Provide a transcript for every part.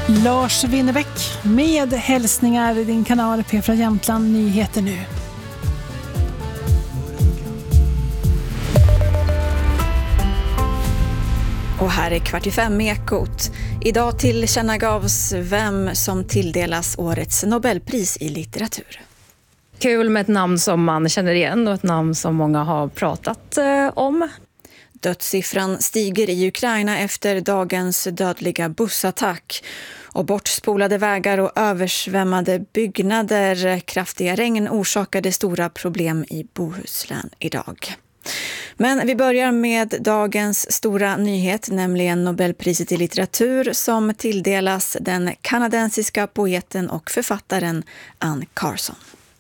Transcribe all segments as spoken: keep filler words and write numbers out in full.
Lars Winnerbäck med hälsningar i din kanal P fyra Jämtland Nyheter nu. Och här är kvart i fem Ekot. Idag tillkännagavs vem som tilldelas årets Nobelpris i litteratur. Kul med ett namn som man känner igen och ett namn som många har pratat eh, om. Dödssiffran stiger i Ukraina efter dagens dödliga bussattack. Och bortspolade vägar och översvämmade byggnader. Kraftiga regn orsakade stora problem i Bohuslän idag. Men vi börjar med dagens stora nyhet, nämligen Nobelpriset i litteratur som tilldelas den kanadensiska poeten och författaren Anne Carson.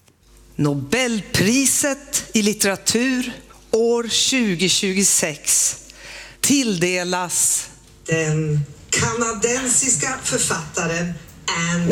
Nobelpriset i litteratur år tjugohundratjugosex tilldelas den kanadensiska författaren Anne.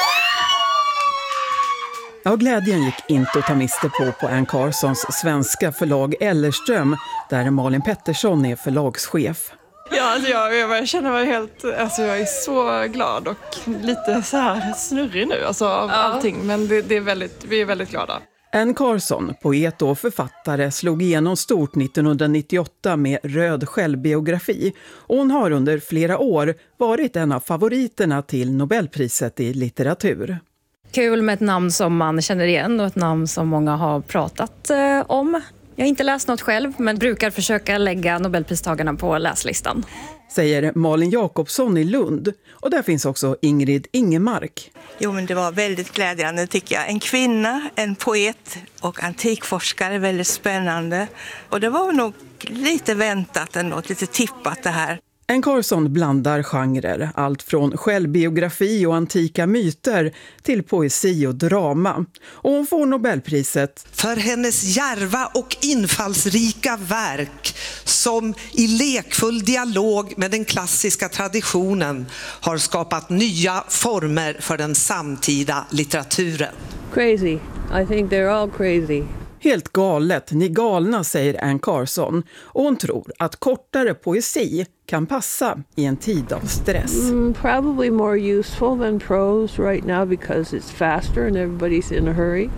Ja, glädjen gick inte att ta miste på på Anne Carsons svenska förlag Ellerström, där Malin Pettersson är förlagschef. Ja, alltså jag, jag känner mig helt, alltså jag är så glad och lite så här snurrig nu alltså av ja. allting, men det, det är väldigt, vi är väldigt glada. Anne Carson, poet och författare, slog igenom stort nittonhundranittioåtta med Röd självbiografi och hon har under flera år varit en av favoriterna till Nobelpriset i litteratur. Kul med ett namn som man känner igen och ett namn som många har pratat eh, om. Jag har inte läst något själv, men brukar försöka lägga Nobelpristagarna på läslistan. Säger Malin Jakobsson i Lund. Och där finns också Ingrid Ingemark. Jo, men det var väldigt glädjande tycker jag. En kvinna, en poet och antikforskare, väldigt spännande. Och det var nog lite väntat ändå, lite tippat det här. Anne Carson blandar genrer, allt från självbiografi och antika myter till poesi och drama. Och hon får Nobelpriset för hennes djärva och infallsrika verk som i lekfull dialog med den klassiska traditionen har skapat nya former för den samtida litteraturen. Crazy. I think they're all crazy. Helt galet, ni galna, säger Anne Carson. Och hon tror att kortare poesi kan passa i en tid av stress. Mm, probably more useful than prose right now because it's faster and everybody's in a hurry.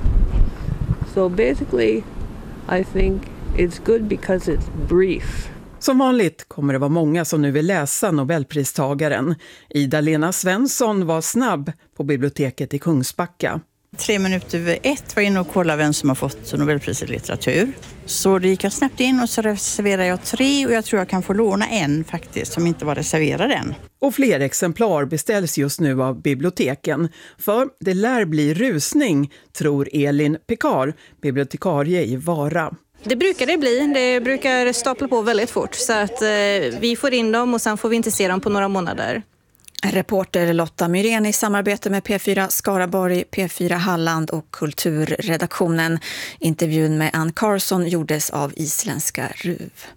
So basically I think it's good because it's brief. Som vanligt kommer det vara många som nu vill läsa Nobelpristagaren. Ida-Lena Svensson var snabb på biblioteket i Kungsbacka. Tre minuter över ett var inne och kollade vem som har fått Nobelpriset i litteratur. Så det gick jag snabbt in och så reserverade jag tre och jag tror jag kan få låna en faktiskt som inte var reserverad än. Och fler exemplar beställs just nu av biblioteken. För det lär bli rusning, tror Elin Pekar, bibliotekarie i Vara. Det brukar det bli. Det brukar stapla på väldigt fort så att eh, vi får in dem och sen får vi inte se dem på några månader. Reporter Lotta Myrén i samarbete med P fyra Skaraborg, P fyra Halland och Kulturredaktionen. Intervjun med Anne Carson gjordes av isländska R U V.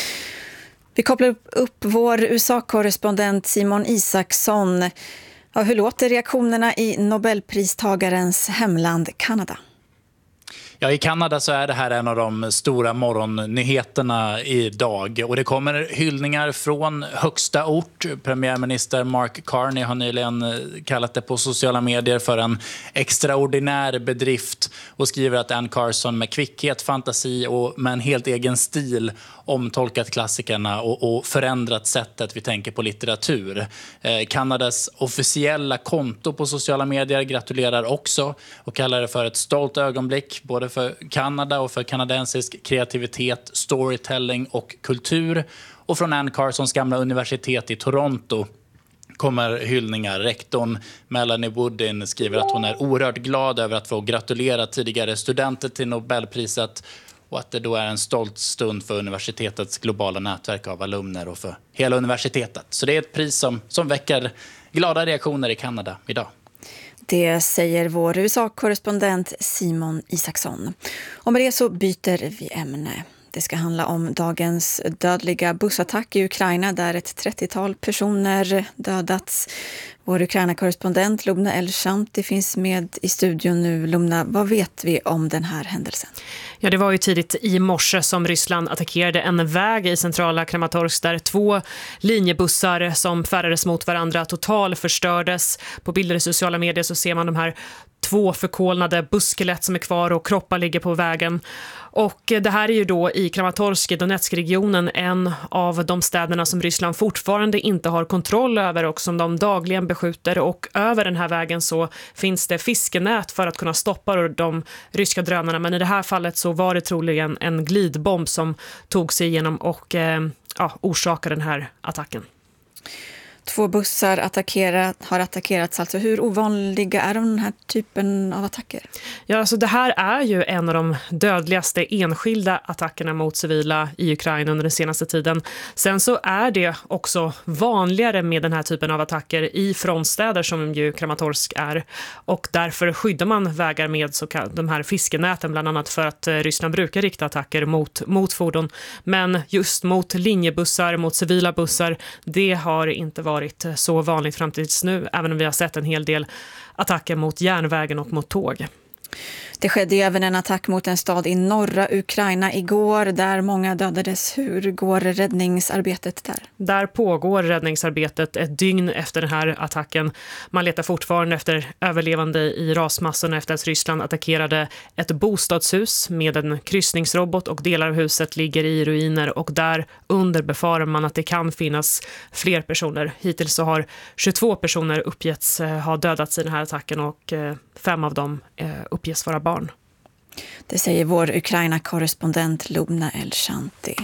Vi kopplar upp vår U S A-korrespondent Simon Isaksson. Ja, hur låter reaktionerna i Nobelpristagarens hemland Kanada? Ja, i Kanada så är det här en av de stora morgonnyheterna idag. Och det kommer hyllningar från högsta ort. Premiärminister Mark Carney har nyligen kallat det på sociala medier för en extraordinär bedrift. Och skriver att Anne Carson med kvickhet, fantasi och med en helt egen stil omtolkat klassikerna och, och förändrat sättet vi tänker på litteratur. Eh, Kanadas officiella konto på sociala medier gratulerar också och kallar det för ett stolt ögonblick både för Kanada och för kanadensisk kreativitet, storytelling och kultur. Och från Anne Carsons gamla universitet i Toronto kommer hyllningar. Rektorn Melanie Woodin skriver att hon är oerhört glad över att få gratulera tidigare studenter till Nobelpriset och att det då är en stolt stund för universitetets globala nätverk av alumner och för hela universitetet. Så det är ett pris som, som väcker glada reaktioner i Kanada idag. Det säger vår U S A-korrespondent Simon Isaksson. Och med det så byter vi ämne. Det ska handla om dagens dödliga bussattack i Ukraina där ett trettiotal personer dödats. Vår Ukraina-korrespondent Lubna El-Shanti finns med i studion nu. Lubna, vad vet vi om den här händelsen? Ja, det var ju tidigt i morse som Ryssland attackerade en väg i centrala Kramatorsk där två linjebussar som färdades mot varandra total förstördes. På bilder i sociala medier så ser man de här två förkolnade busskelett som är kvar och kroppar ligger på vägen. Och det här är ju då i Kramatorsk i Donetsk-regionen en av de städerna som Ryssland fortfarande inte har kontroll över och som de dagligen beskjuter. Och över den här vägen så finns det fiskenät för att kunna stoppa de ryska drönarna. Men i det här fallet så var det troligen en glidbomb som tog sig igenom och eh, ja, orsakade den här attacken. Två bussar attackerat, har attackerats. Alltså hur ovanliga är den här typen av attacker? Ja, alltså det här är ju en av de dödligaste enskilda attackerna mot civila i Ukraina under den senaste tiden. Sen så är det också vanligare med den här typen av attacker i frontstäder som ju Kramatorsk är. Och därför skyddar man vägar med så kallade, de här fiskenäten bland annat för att Ryssland brukar rikta attacker mot, mot fordon. Men just mot linjebussar, mot civila bussar, det har inte varit varit så vanligt fram tills nu, även om vi har sett en hel del attacker mot järnvägen och mot tåg. Det skedde ju även en attack mot en stad i norra Ukraina igår där många dödades. Hur går räddningsarbetet där? Där pågår räddningsarbetet ett dygn efter den här attacken. Man letar fortfarande efter överlevande i rasmassorna efter att Ryssland attackerade ett bostadshus med en kryssningsrobot och delar av huset ligger i ruiner och där under befarar man att det kan finnas fler personer. Hittills så har tjugotvå personer uppgetts ha dödats i den här attacken och fem av dem uppges vara barn. Det säger vår Ukraina-korrespondent Lubna El-Shanti.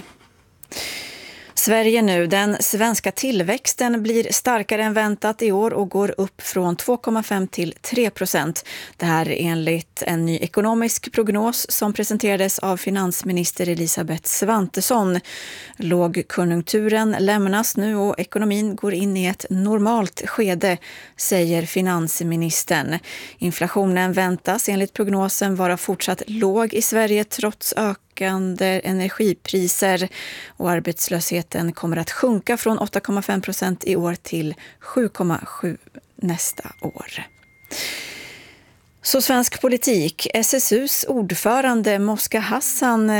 Sverige nu. Den svenska tillväxten blir starkare än väntat i år och går upp från två komma fem till tre procent. Det här är enligt en ny ekonomisk prognos som presenterades av finansminister Elisabeth Svantesson. Lågkonjunkturen lämnas nu och ekonomin går in i ett normalt skede, säger finansministern. Inflationen väntas enligt prognosen vara fortsatt låg i Sverige trots ökning energipriser och arbetslösheten kommer att sjunka från åtta komma fem procent i år till sju komma sju nästa år. Så svensk politik. S S U:s ordförande Moska Hassan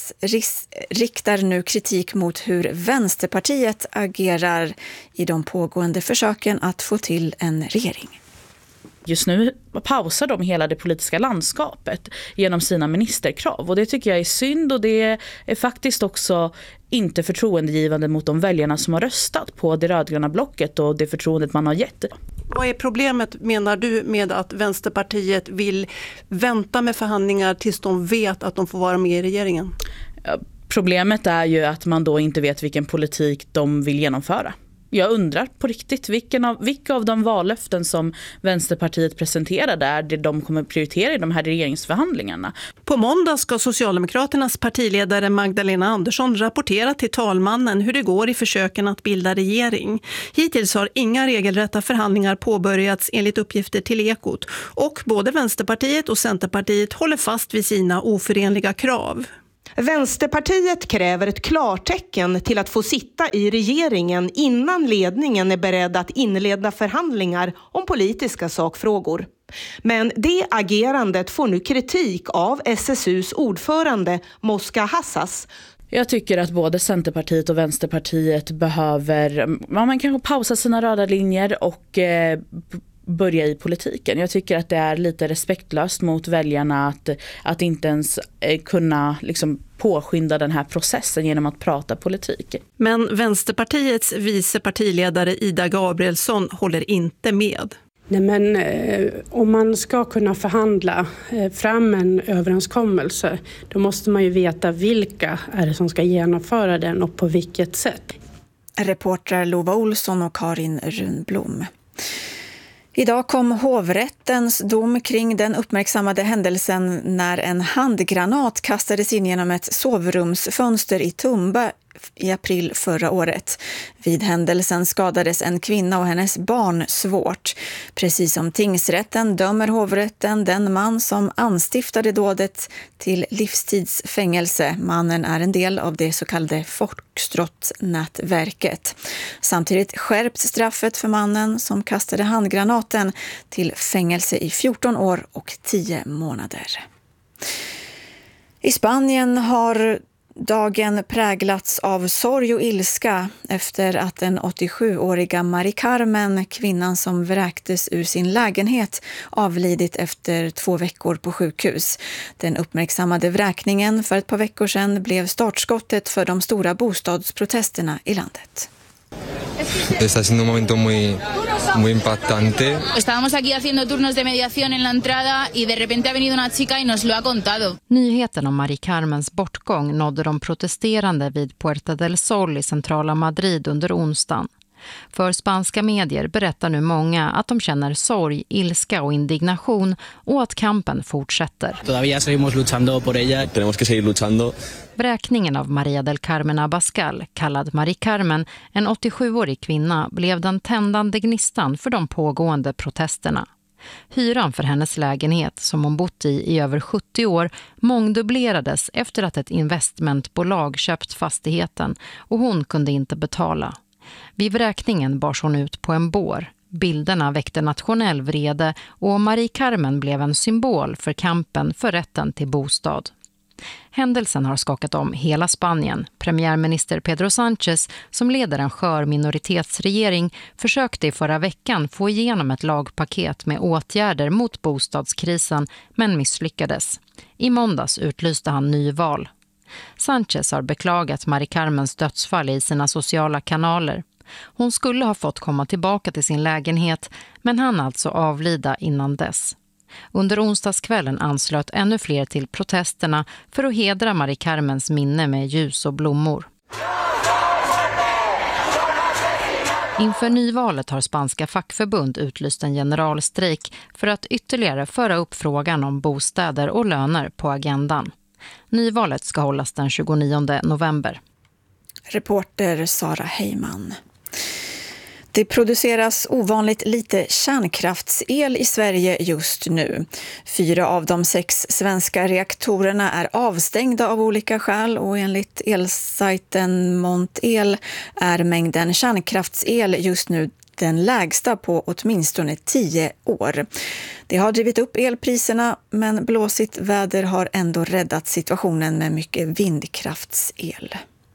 riktar nu kritik mot hur Vänsterpartiet agerar i de pågående försöken att få till en regering. Just nu pausar de hela det politiska landskapet genom sina ministerkrav och det tycker jag är synd och det är faktiskt också inte förtroendegivande mot de väljarna som har röstat på det rödgröna blocket och det förtroendet man har gett. Vad är problemet, menar du, med att Vänsterpartiet vill vänta med förhandlingar tills de vet att de får vara med i regeringen? Problemet är ju att man då inte vet vilken politik de vill genomföra. Jag undrar på riktigt vilken av, vilka av de vallöften som Vänsterpartiet presenterade är det de kommer prioritera i de här regeringsförhandlingarna. På måndag ska Socialdemokraternas partiledare Magdalena Andersson rapportera till talmannen hur det går i försöken att bilda regering. Hittills har inga regelrätta förhandlingar påbörjats enligt uppgifter till Ekot och både Vänsterpartiet och Centerpartiet håller fast vid sina oförenliga krav. Vänsterpartiet kräver ett klartecken till att få sitta i regeringen innan ledningen är beredd att inleda förhandlingar om politiska sakfrågor. Men det agerandet får nu kritik av S S U:s ordförande Moska Hassas. Jag tycker att både Centerpartiet och Vänsterpartiet behöver, man kan pausa sina röda linjer och eh, börja i politiken. Jag tycker att det är lite respektlöst mot väljarna att, att inte ens eh, kunna liksom påskynda den här processen genom att prata politik. Men Vänsterpartiets vice partiledare Ida Gabrielsson håller inte med. Nej, men eh, om man ska kunna förhandla eh, fram en överenskommelse, då måste man ju veta vilka är det som ska genomföra den och på vilket sätt. Reportrar Lova Olsson och Karin Runblom. Idag kom hovrättens dom kring den uppmärksammade händelsen när en handgranat kastades in genom ett sovrumsfönster i Tumba i april förra året. Vid händelsen skadades en kvinna och hennes barn svårt. Precis som tingsrätten dömer hovrätten den man som anstiftade dådet till livstidsfängelse. Mannen är en del av det så kallade Foxtrot-nätverket. Samtidigt skärps straffet för mannen som kastade handgranaten till fängelse i fjorton år och tio månader. I Spanien har dagen präglats av sorg och ilska efter att den åttiosjuåriga Mari Carmen, kvinnan som vräktes ur sin lägenhet, avlidit efter två veckor på sjukhus. Den uppmärksammade vräkningen för ett par veckor sedan blev startskottet för de stora bostadsprotesterna i landet. Está siendo un momento muy, muy impactante. Estábamos aquí haciendo turnos de mediación en la entrada y de repente ha venido una chica y nos lo ha contado. Nyheten om Mari Carmens bortgång nådde de protesterande vid Puerta del Sol i centrala Madrid under onsdagen. För spanska medier berättar nu många att de känner sorg, ilska och indignation och att kampen fortsätter. Todavía seguimos luchando por ella. Tenemos que seguir luchando. Vräkningen av Maria del Carmen Abascal, kallad Mari Carmen, en åttiosjuårig kvinna, blev den tändande gnistan för de pågående protesterna. Hyran för hennes lägenhet, som hon bott i i över sjuttio år, mångdubblerades efter att ett investmentbolag köpt fastigheten och hon kunde inte betala. Vid vräkningen bars hon ut på en bår. Bilderna väckte nationell vrede och Mari Carmen blev en symbol för kampen för rätten till bostad. Händelsen har skakat om hela Spanien. Premiärminister Pedro Sánchez, som leder en skör minoritetsregering, försökte i förra veckan få igenom ett lagpaket med åtgärder mot bostadskrisen, men misslyckades. I måndags utlyste han nyval. Sánchez har beklagat Mari Carmens dödsfall i sina sociala kanaler. Hon skulle ha fått komma tillbaka till sin lägenhet, men han alltså avlida innan dess. Under onsdagskvällen anslöt ännu fler till protesterna för att hedra Mari Carmens minne med ljus och blommor. Inför nyvalet har spanska fackförbund utlyst en generalstrejk för att ytterligare föra upp frågan om bostäder och löner på agendan. Nyvalet ska hållas den tjugonionde november. Reporter Sara Heyman. Det produceras ovanligt lite kärnkraftsel i Sverige just nu. Fyra av de sex svenska reaktorerna är avstängda av olika skäl och enligt elsajten Montel är mängden kärnkraftsel just nu den lägsta på åtminstone tio år. Det har drivit upp elpriserna, men blåsigt väder har ändå räddat situationen med mycket vindkraftsel.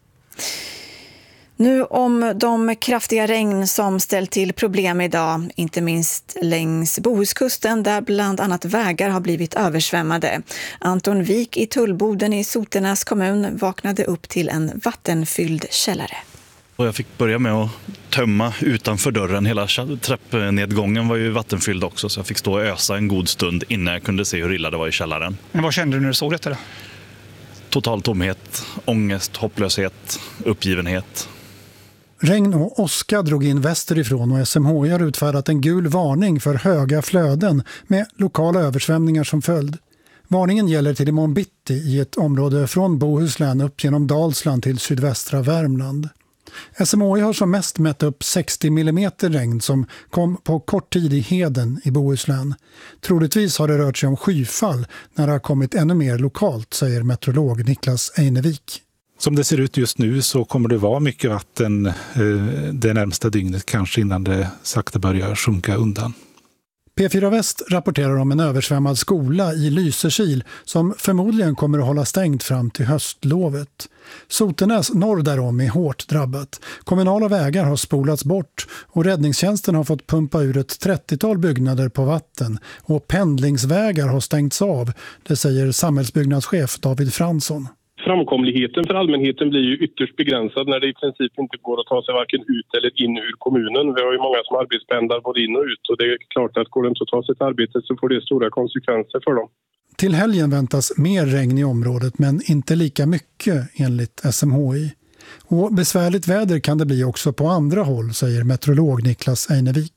Nu om de kraftiga regn som ställt till problem idag, inte minst längs Bohuskusten där bland annat vägar har blivit översvämmade. Anton Wik i Tullboden i Sotenäs kommun vaknade upp till en vattenfylld källare. Och jag fick börja med att tömma utanför dörren. Hela trappnedgången var ju vattenfylld också, så jag fick stå och ösa en god stund innan jag kunde se hur illa det var i källaren. Men vad kände du när du såg detta då? Total tomhet, ångest, hopplöshet, uppgivenhet. Regn och åska drog in västerifrån och S M H I har utfärdat en gul varning för höga flöden med lokala översvämningar som följd. Varningen gäller till imorgon bitti i ett område från Bohuslän upp genom Dalsland till sydvästra Värmland. S M H I har som mest mätt upp sextio millimeter regn som kom på kort tid i Heden i Bohuslän. Troligtvis har det rört sig om skyfall när det har kommit ännu mer lokalt, säger meteorolog Niklas Einevik. Som det ser ut just nu så kommer det vara mycket vatten eh, det närmsta dygnet, kanske innan det sakta börjar sjunka undan. P fyra Väst rapporterar om en översvämmad skola i Lysekil som förmodligen kommer att hålla stängt fram till höstlovet. Sotenäs norr därom är hårt drabbat. Kommunala vägar har spolats bort och räddningstjänsten har fått pumpa ur ett trettiotal byggnader på vatten och pendlingsvägar har stängts av, det säger samhällsbyggnadschef David Fransson. Framkomligheten för allmänheten blir ju ytterst begränsad när det i princip inte går att ta sig varken ut eller in ur kommunen. Vi har ju många som arbetspendlar både in och ut och det är klart att går det inte att ta sig till arbetet så får det stora konsekvenser för dem. Till helgen väntas mer regn i området men inte lika mycket enligt S M H I. Och besvärligt väder kan det bli också på andra håll, säger meteorolog Niklas Einevik.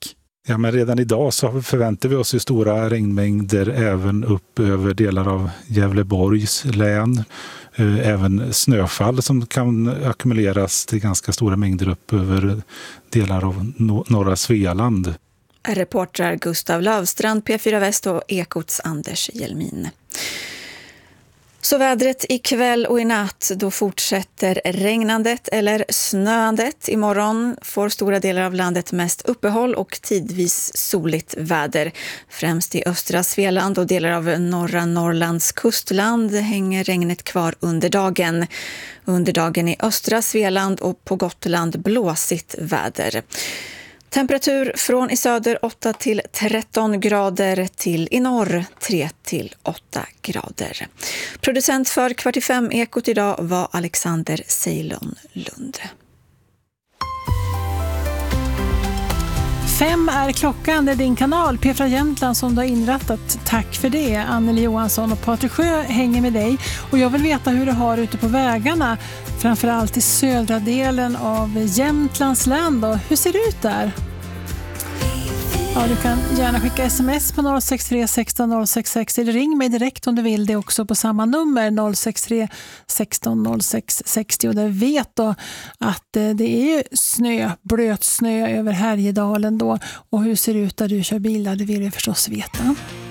Ja, men redan idag så förväntar vi oss ju stora regnmängder även upp över delar av Gävleborgs län. Även snöfall som kan ackumuleras till ganska stora mängder upp över delar av norra Svealand. Reportrar Gustav Lövstrand, P fyra Väst och Ekots Anders Hjelmin. Så vädret ikväll och i natt, då fortsätter regnandet eller snöandet. Imorgon får stora delar av landet mest uppehåll och tidvis soligt väder. Främst i östra Svealand och delar av norra Norrlands kustland hänger regnet kvar under dagen. Under dagen i östra Svealand och på Gotland blåsigt väder. Temperatur från i söder åtta till tretton grader till i norr tre till åtta grader. Producent för Kvart i fem Ekot idag var Alexander Ceylon Lund. Fem är klockan, det är din kanal P fyra Jämtland som du har inrättat. Tack för det. Anneli Johansson och Patrik Sjö hänger med dig. Och jag vill veta hur du har ute på vägarna. Framförallt i södra delen av Jämtlands län då. Hur ser det ut där? Ja, du kan gärna skicka sms på noll sex tre sexton noll sex sex eller ring mig direkt om du vill det också på samma nummer noll sex tre sexton noll sex sextio. Och där vet då att det är ju snö, blöt snö över Härjedalen då. Och hur ser det ut där du kör bil där, det vill jag förstås veta.